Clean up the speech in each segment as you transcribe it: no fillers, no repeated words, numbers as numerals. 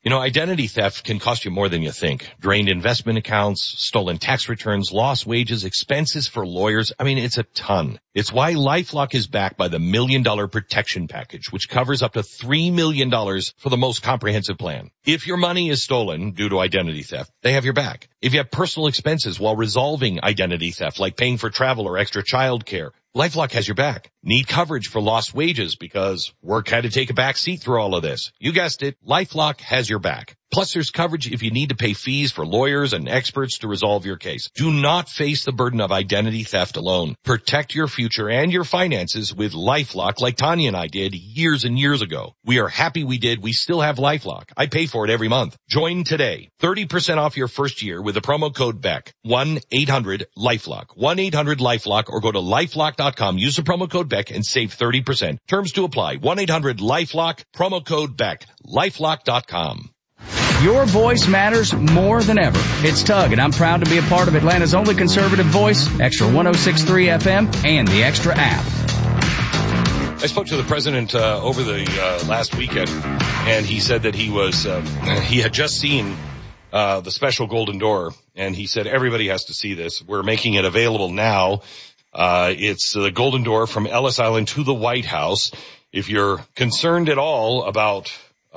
You know, identity theft can cost you more than you think. Drained investment accounts, stolen tax returns, lost wages, expenses for lawyers. I mean, it's a ton. It's why LifeLock is backed by the $1 Million Protection Package, which covers up to $3 million for the most comprehensive plan. If your money is stolen due to identity theft, they have your back. If you have personal expenses while resolving identity theft, like paying for travel or extra child care, LifeLock has your back. Need coverage for lost wages because work had to take a back seat through all of this. You guessed it, LifeLock has your back. Plus, there's coverage if you need to pay fees for lawyers and experts to resolve your case. Do not face the burden of identity theft alone. Protect your future and your finances with LifeLock like Tanya and I did years and years ago. We are happy we did. We still have LifeLock. I pay for it every month. Join today. 30% off your first year with the promo code BECK. 1-800-LifeLock. 1-800-LifeLock or go to LifeLock.com. Use the promo code BECK and save 30%. Terms to apply. 1-800-LifeLock. Promo code BECK. LifeLock.com. Your voice matters more than ever. It's Tug, and I'm proud to be a part of Atlanta's only conservative voice, Extra 106.3 FM, and the Extra app. I spoke to the president over the last weekend, and he said that he had just seen the special Golden Door, and he said everybody has to see this. We're making it available now. It's the Golden Door from Ellis Island to the White House. If you're concerned at all about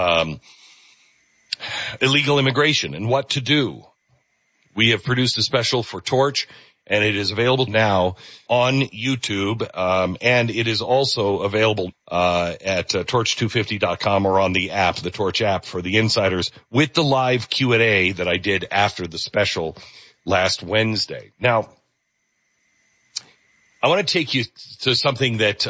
illegal immigration and what to do, we have produced a special for Torch, and it is available now on YouTube, and it is also available at torch250.com or on the app, the Torch app, for the insiders, with the live Q&A that I did after the special last Wednesday. Now, I want to take you to something that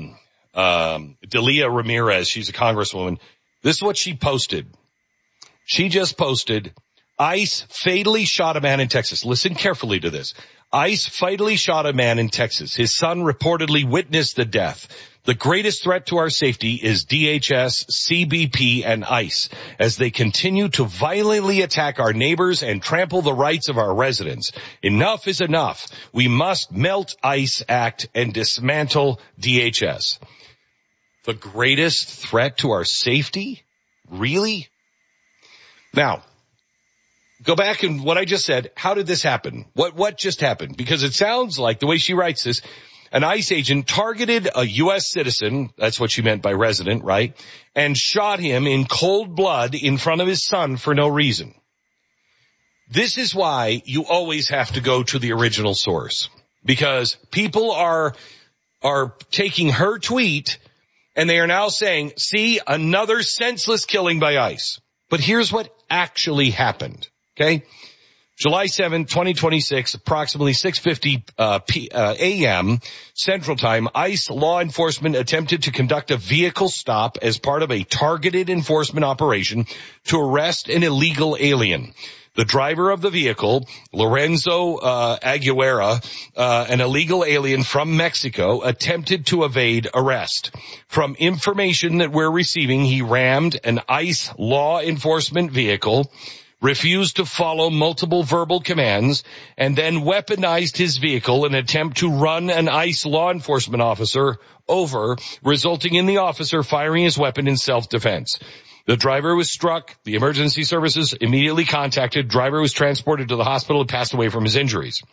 Delia Ramirez, she's a congresswoman, this is what she posted. She just posted, ICE fatally shot a man in Texas. Listen carefully to this. ICE fatally shot a man in Texas. His son reportedly witnessed the death. The greatest threat to our safety is DHS, CBP, and ICE as they continue to violently attack our neighbors and trample the rights of our residents. Enough is enough. We must melt ICE Act and dismantle DHS. The greatest threat to our safety? Really? Now, go back and what I just said, how did this happen? What just happened? Because it sounds like, the way she writes this, an ICE agent targeted a U.S. citizen, that's what she meant by resident, right? And shot him in cold blood in front of his son for no reason. This is why you always have to go to the original source. Because people are taking her tweet and they are now saying, see, another senseless killing by ICE. But here's what actually happened, okay? July 7, 2026, approximately 6:50 a.m. Central Time, ICE law enforcement attempted to conduct a vehicle stop as part of a targeted enforcement operation to arrest an illegal alien. The driver of the vehicle, Lorenzo Aguilera, an illegal alien from Mexico, attempted to evade arrest. From information that we're receiving, he rammed an ICE law enforcement vehicle, refused to follow multiple verbal commands, and then weaponized his vehicle in an attempt to run an ICE law enforcement officer over, resulting in the officer firing his weapon in self-defense. The driver was struck. The emergency services immediately contacted. Driver was transported to the hospital and passed away from his injuries.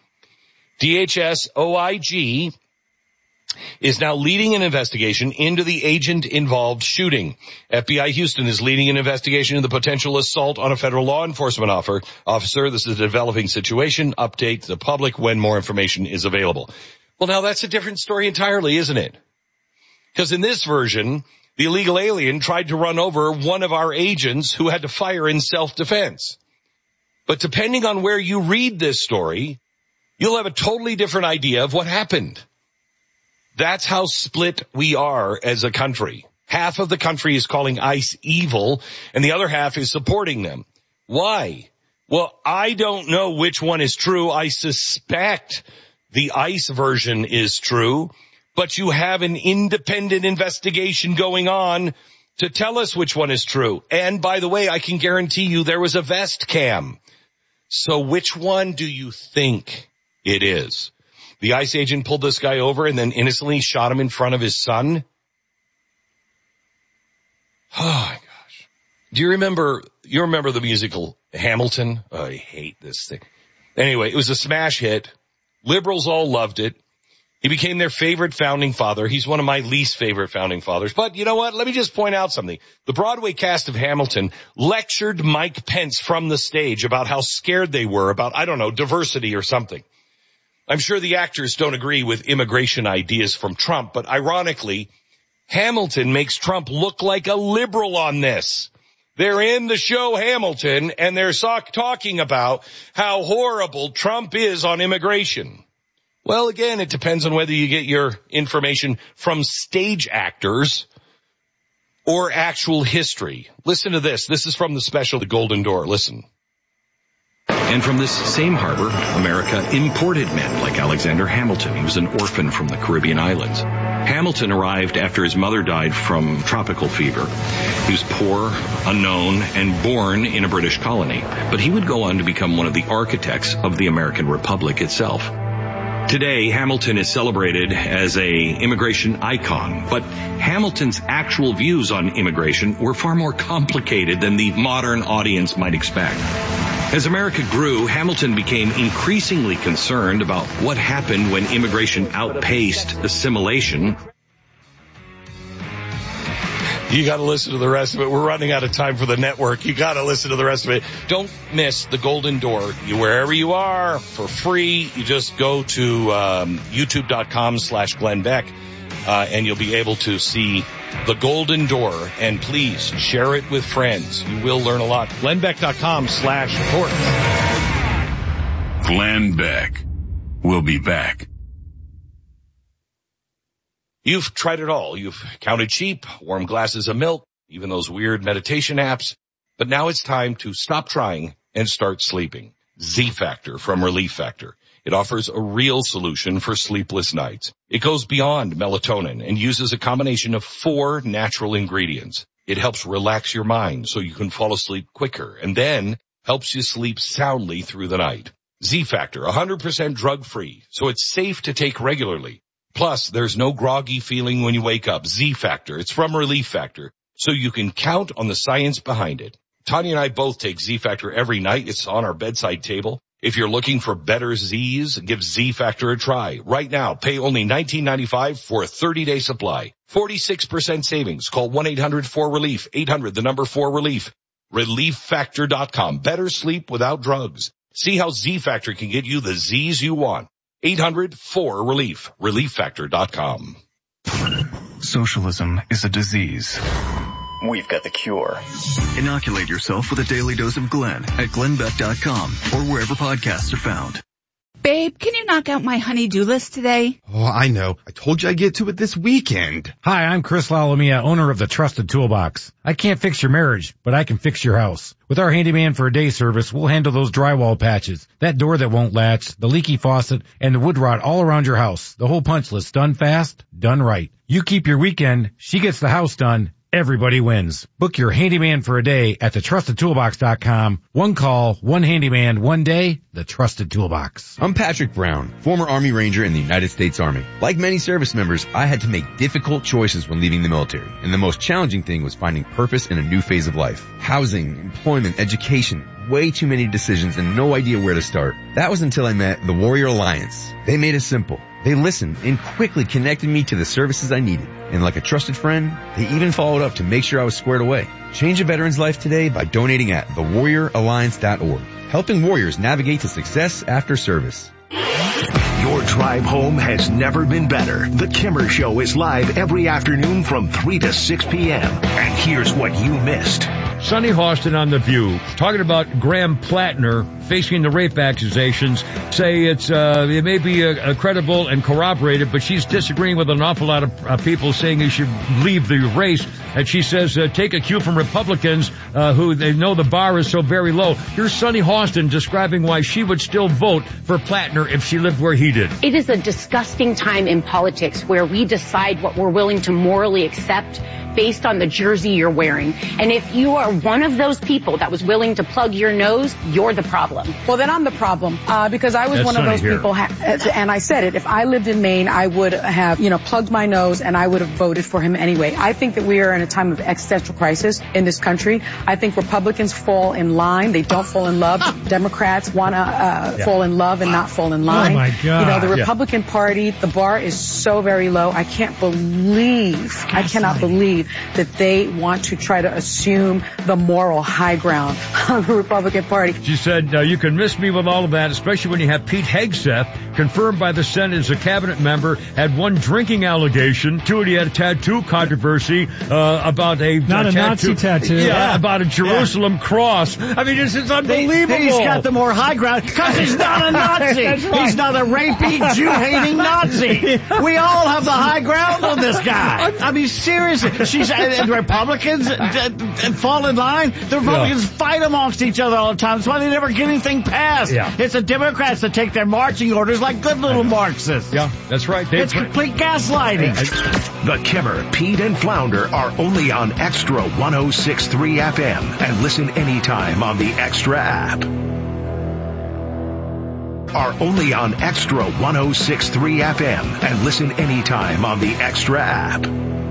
DHS OIG is now leading an investigation into the agent-involved shooting. FBI Houston is leading an investigation into the potential assault on a federal law enforcement officer. This is a developing situation. Update the public when more information is available. Well, now that's a different story entirely, isn't it? Because in this version, the illegal alien tried to run over one of our agents who had to fire in self-defense. But depending on where you read this story, you'll have a totally different idea of what happened. That's how split we are as a country. Half of the country is calling ICE evil, and the other half is supporting them. Why? Well, I don't know which one is true. I suspect the ICE version is true. But you have an independent investigation going on to tell us which one is true. And by the way, I can guarantee you there was a vest cam. So which one do you think it is? The ICE agent pulled this guy over and then innocently shot him in front of his son? Oh, my gosh. Do you remember the musical Hamilton? Oh, I hate this thing. Anyway, it was a smash hit. Liberals all loved it. He became their favorite founding father. He's one of my least favorite founding fathers. But you know what? Let me just point out something. The Broadway cast of Hamilton lectured Mike Pence from the stage about how scared they were about, I don't know, diversity or something. I'm sure the actors don't agree with immigration ideas from Trump, but ironically, Hamilton makes Trump look like a liberal on this. They're in the show Hamilton, and they're talking about how horrible Trump is on immigration. Well, again, it depends on whether you get your information from stage actors or actual history. Listen to this. This is from the special The Golden Door. Listen. And from this same harbor, America imported men like Alexander Hamilton. He was an orphan from the Caribbean islands. Hamilton arrived after his mother died from tropical fever. He was poor, unknown, and born in a British colony. But he would go on to become one of the architects of the American Republic itself. Today, Hamilton is celebrated as a immigration icon, but Hamilton's actual views on immigration were far more complicated than the modern audience might expect. As America grew, Hamilton became increasingly concerned about what happened when immigration outpaced assimilation. You got to listen to the rest of it. We're running out of time for the network. You got to listen to the rest of it. Don't miss The Golden Door. Wherever you are, for free, you just go to youtube.com/Glenn Beck, and you'll be able to see The Golden Door. And please share it with friends. You will learn a lot. GlennBeck.com/support. Glenn Beck. We'll be back. You've tried it all. You've counted sheep, warm glasses of milk, even those weird meditation apps. But now it's time to stop trying and start sleeping. Z-Factor from Relief Factor. It offers a real solution for sleepless nights. It goes beyond melatonin and uses a combination of 4 natural ingredients. It helps relax your mind so you can fall asleep quicker, and then helps you sleep soundly through the night. Z-Factor, 100% drug-free, so it's safe to take regularly. Plus, there's no groggy feeling when you wake up. Z-Factor, it's from Relief Factor, so you can count on the science behind it. Tanya and I both take Z-Factor every night. It's on our bedside table. If you're looking for better Z's, give Z-Factor a try. Right now, pay only $19.95 for a 30-day supply. 46% savings. Call 1-800-4RELIEF. 800-4RELIEF. ReliefFactor.com. Better sleep without drugs. See how Z-Factor can get you the Z's you want. 800-4RELIEF. ReliefFactor.com. Socialism is a disease. We've got the cure. Inoculate yourself with a daily dose of Glenn at GlennBeck.com or wherever podcasts are found. Babe, can you knock out my honey-do list today? Oh, I know. I told you I'd get to it this weekend. Hi, I'm Chris Lalomia, owner of the Trusted Toolbox. I can't fix your marriage, but I can fix your house. With our handyman for a day service, we'll handle those drywall patches, that door that won't latch, the leaky faucet, and the wood rot all around your house. The whole punch list, done fast, done right. You keep your weekend, she gets the house done. Everybody wins. Book your handyman for a day at thetrustedtoolbox.com. One call, one handyman, one day, the Trusted Toolbox. I'm Patrick Brown, former Army Ranger in the United States Army. Like many service members, I had to make difficult choices when leaving the military, and the most challenging thing was finding purpose in a new phase of life. Housing, employment, education, way too many decisions and no idea where to start. That was until I met the Warrior Alliance. They made it simple. They listened and quickly connected me to the services I needed. And like a trusted friend, they even followed up to make sure I was squared away. Change a veteran's life today by donating at thewarrioralliance.org, helping warriors navigate to success after service. Your drive home has never been better. The Kimmer Show is live every afternoon from 3 to 6 p.m. And here's what you missed. Sonny Hostin on The View, talking about Graham Plattner facing the rape accusations, say it may be credible and corroborated, but she's disagreeing with an awful lot of people saying he should leave the race. And she says, take a cue from Republicans who they know the bar is so very low. Here's Sonny Hostin describing why she would still vote for Plattner if she lived where he did. It is a disgusting time in politics where we decide what we're willing to morally accept based on the jersey you're wearing. And if you are one of those people that was willing to plug your nose, you're the problem. curriculum. Well, then I'm the problem, because I was one of those people, and I said it, if I lived in Maine, I would have, plugged my nose and I would have voted for him anyway. I think that we are in a time of existential crisis in this country. I think Republicans fall in line. They don't fall in love. Democrats want to fall in love and not fall in line. Oh, my God. The Republican Party, the bar is so very low. I cannot believe that they want to try to assume the moral high ground on the Republican Party. She said, you can miss me with all of that, especially when you have Pete Hegseth, confirmed by the Senate as a cabinet member, had one drinking allegation. Two, he had a tattoo controversy about a Nazi tattoo. Yeah, about a Jerusalem cross. I mean, this is unbelievable. He's got the more high ground because he's not a Nazi. Right. He's not a rapey, Jew-hating Nazi. We all have the high ground on this guy. I mean, seriously. And Republicans fall in line. The Republicans fight amongst each other all the time. That's why they never get anything passed. Yeah. It's the Democrats that take their marching orders like good little Marxists. Yeah, that's right. It's complete gaslighting. The Kimmer, Pete, and Flounder are only on Extra 106.3 FM and listen anytime on the Extra app. Are only on Extra 106.3 FM and listen anytime on the Extra app.